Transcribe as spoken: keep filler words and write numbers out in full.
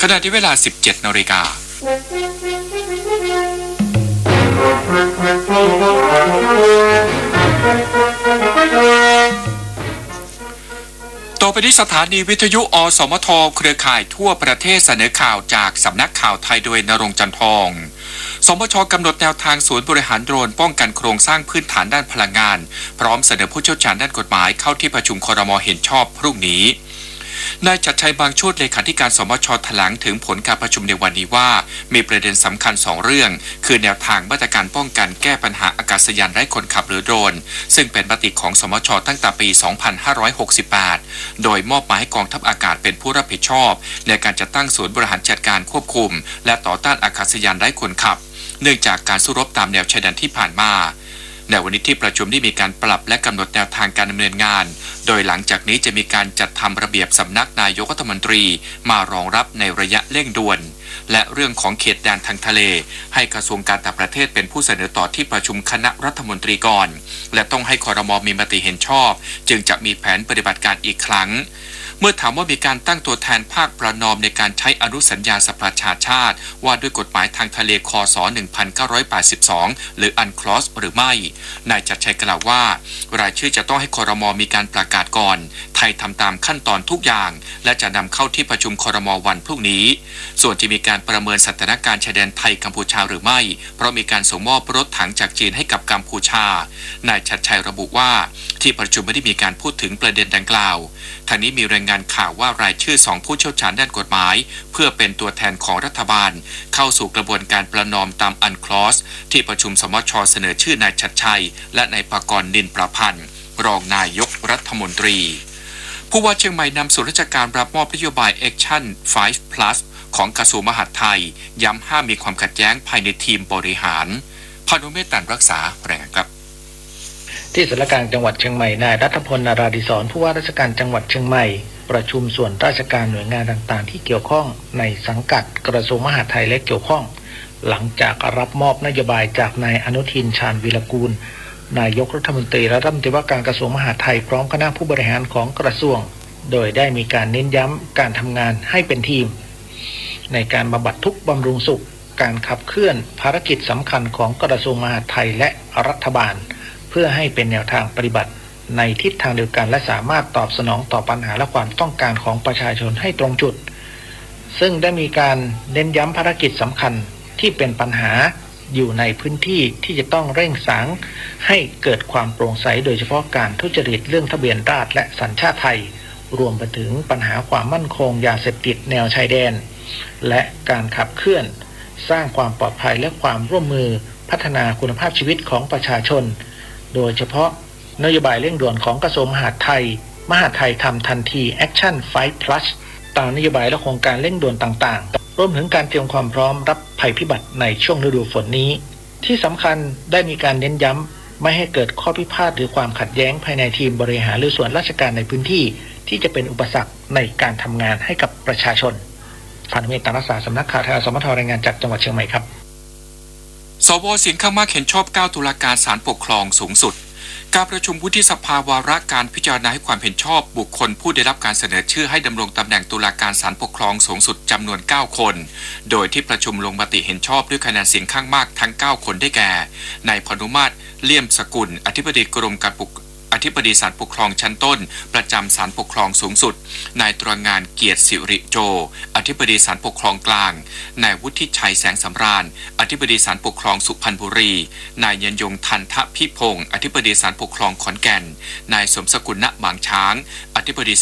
ขณะที่เวลา สิบเจ็ด นาฬิกาต่อไปนี้สถานีวิทยุอสมทเครือข่ายทั่วประเทศเสนอข่าวจากสำนักข่าวไทยโดยณรงค์จันทอง สมช.กำหนดแนวทางศูนย์บริหารโดรนป้องกันโครงสร้างพื้นฐานด้านพลังงานพร้อมเสนอผู้เชี่ยวชาญด้านกฎหมายเข้าที่ประชุมครม.เห็นชอบพรุ่งนี้นายชัดชัยบางโชติเลขาธิการสมช.แถลงถึงผลการประชุมในวันนี้ว่ามีประเด็นสำคัญสองเรื่องคือแนวทางมาตรการป้องกันแก้ปัญหาอากาศยานไร้คนขับหรือโดรนซึ่งเป็นมติของสมช.ตั้งแต่ปี สองพันห้าร้อยหกสิบแปด โดยมอบหมายให้กองทัพอากาศเป็นผู้รับผิดชอบในการจัดตั้งศูนย์บริหารจัดการควบคุมและต่อต้านอากาศยานไร้คนขับเนื่องจากการสู้รบตามแนวชายแดนที่ผ่านมาในวันนี้ที่ประชุมได้มีการปรับและกำหนดแนวทางการดำเนินงานโดยหลังจากนี้จะมีการจัดทำระเบียบสำนักนายกรัฐมนตรีมารองรับในระยะเร่งด่วนและเรื่องของเขตแดนทางทะเลให้กระทรวงการต่างประเทศเป็นผู้เสนอต่อที่ประชุมคณะรัฐมนตรีก่อนและต้องให้ครม.มีมติเห็นชอบจึงจะมีแผนปฏิบัติการอีกครั้งเมื่อถามว่ามีการตั้งตัวแทนภาคประนอมในการใช้อนุสัญญาสหประชาชาติว่าด้วยกฎหมายทางทะเลคศหนึ่งพันเก้าร้อยแปดสิบสองหรืออันคลอสหรือไม่นายชัดชัยกล่าวว่ารายชื่อจะต้องให้ครม.มีการประกาศก่อนไทยทำตามขั้นตอนทุกอย่างและจะนำเข้าที่ประชุมครม.วันพรุ่งนี้ส่วนจะมีการประเมินสถานการณ์ชายแดนไทยกัมพูชาหรือไม่เพราะมีการส่งมอบรถถังจากจีนให้กับกัมพูชานายชัดชัยระบุว่าที่ประชุมไม่ได้มีการพูดถึงประเด็นดังกล่าวทางนี้มีรายงานข่าวว่ารายชื่อสองผู้เชี่ยวชาญด้านกฎหมายเพื่อเป็นตัวแทนของรัฐบาลเข้าสู่กระบวนการประนอมตามอันคลอสที่ประชุมสมช.เสนอชื่อนายชัดชัยและนายปกรณ์นินประพันธ์รองนายกรัฐมนตรีผู้ว่าเชียงใหม่นำส่วนราชการรับมอบนโยบาย Action ไฟว์ plus ของกระทรวงมหาดไทยย้ำห้ามมีความขัดแย้งภายในทีมบริหารพานุเมตตันรักษาแรงครับที่สารกลางจังหวัดเชียงใหม่นายรัฐพล นาราดิศรผู้ว่าราชการจังหวัดเชียงใหม่ประชุมส่วนราชการหน่วยงานต่างๆที่เกี่ยวข้องในสังกัดกระทรวงมหาดไทยและเกี่ยวข้องหลังจากรับมอบนโยบายจากนายอนุทินชาญวีรกูลนายกรัฐมนตรีและรัฐมนตรีว่าการกระทรวงมหาดไทยพร้อมคณะผู้บริหารของกระทรวงโดยได้มีการเน้นย้ำการทำงานให้เป็นทีมในการบำบัดทุกข์บำรุงสุขการขับเคลื่อนภารกิจสำคัญของกระทรวงมหาดไทยและรัฐบาลเพื่อให้เป็นแนวทางปฏิบัติในทิศทางเดียวกันและสามารถตอบสนองต่อปัญหาและความต้องการของประชาชนให้ตรงจุดซึ่งได้มีการเน้นย้ำภารกิจสำคัญที่เป็นปัญหาอยู่ในพื้นที่ที่จะต้องเร่งสางให้เกิดความโปร่งใสโดยเฉพาะการทุจริตเรื่องทะเบียนราษฎร์และสัญชาติไทยรวมไปถึงปัญหาความมั่นคงยาเสพติดแนวชายแดนและการขับเคลื่อนสร้างความปลอดภัยและความร่วมมือพัฒนาคุณภาพชีวิตของประชาชนโดยเฉพาะนโยบายเร่งด่วนของกระทรวงมหาดไทยมหาดไทยทำทันที Action ไฟว์ plus ตามนโยบายและโครงการเร่งด่วนต่างๆรวมถึงการเตรียมความพร้อมรับภัยพิบัติในช่วงฤดูฝนนี้ที่สำคัญได้มีการเน้นย้ำไม่ให้เกิดข้อพิพาทหรือความขัดแย้งภายในทีมบริหารหรือส่วนราชการในพื้นที่ที่จะเป็นอุปสรรคในการทำงานให้กับประชาชนพานุเมตตันรักษาสำนักข่าวไทยสมทรายงานจากจังหวัดเชียงใหม่ครับสว.เสียงข้างมากเห็นชอบเก้าตุลาการศาลปกครองสูงสุดการประชุมวุฒิสภาวาระการพิจารณาให้ความเห็นชอบบุคคลผู้ได้รับการเสนอชื่อให้ดำรงตำแหน่งตุลาการศาลปกครองสูงสุดจำนวนเก้าคนโดยที่ประชุมลงมติเห็นชอบด้วยคะแนนเสียงข้างมากทั้งเก้าคนได้แก่นายพนุมาตรเลี่ยมสกุลอธิบดีกรมการปกอธิบดีศาลปกครองชั้นต้นประจำศาลปกครองสูงสุดนายตรวจงานเกียรติสิริโจอธิบดีศาลปกครองกลางนายวุฒิชัยแสงสำราญอธิบดีศาลปกครองสุพรรณบุรีนายยันยงทันทพิพงศ์อธิบดีศาลปกครองขอนแก่นนายสมสกุลณบางช้างอธิบดี